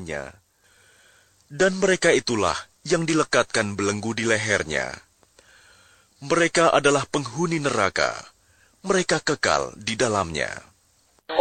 Tuhannya. Dan mereka itulah yang dilekatkan belenggu di lehernya. Mereka adalah penghuni neraka, mereka kekal di dalamnya.